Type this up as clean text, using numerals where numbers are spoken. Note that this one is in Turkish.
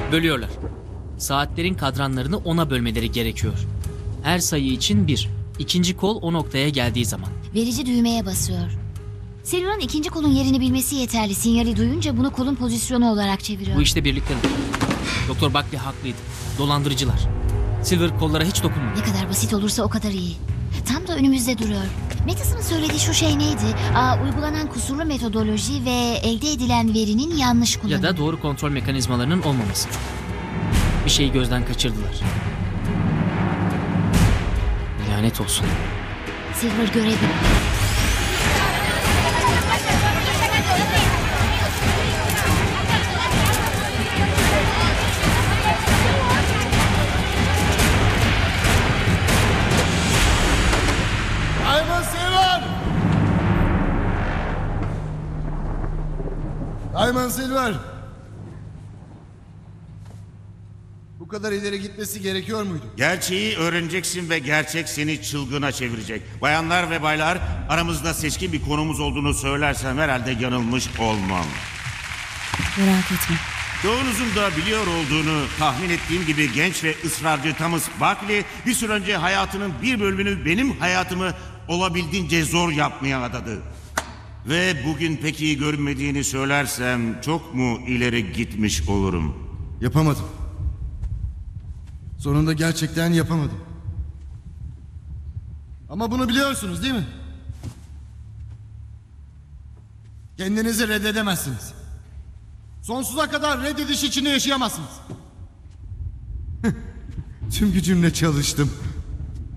Bölüyorlar. Saatlerin kadranlarını 10'a bölmeleri gerekiyor. Her sayı için 1. İkinci kol o noktaya geldiği zaman. Verici düğmeye basıyor. Silver'ın ikinci kolun yerini bilmesi yeterli. Sinyali duyunca bunu kolun pozisyonu olarak çeviriyor. Bu işte birlikteler. Doktor Buckley haklıydı. Dolandırıcılar. Silver kollara hiç dokunmuyor. Ne kadar basit olursa o kadar iyi. Tam da önümüzde duruyor. Mattison'ın söylediği şu şey neydi? Uygulanan kusurlu metodoloji ve elde edilen verinin yanlış kullanımı. Ya da doğru kontrol mekanizmalarının olmaması. Bir şeyi gözden kaçırdılar. Lanet olsun. Silver görebilir. Simon Silver! Simon Silver! Bu kadar ileri gitmesi gerekiyor muydu? Gerçeği öğreneceksin ve gerçek seni çılgına çevirecek. Bayanlar ve baylar, aramızda seçkin bir konumuz olduğunu söylersem herhalde yanılmış olmam. Merak etme. Çoğunuzun da biliyor olduğunu tahmin ettiğim gibi genç ve ısrarcı Thomas Buckley bir süre önce hayatının bir bölümünü benim hayatımı olabildiğince zor yapmaya adadı. Ve bugün pek iyi görünmediğini söylersem çok mu ileri gitmiş olurum? Yapamadım. Sonunda gerçekten yapamadım. Ama bunu biliyorsunuz değil mi? Kendinizi reddedemezsiniz. Sonsuza kadar reddediş içinde yaşayamazsınız. Tüm gücümle çalıştım.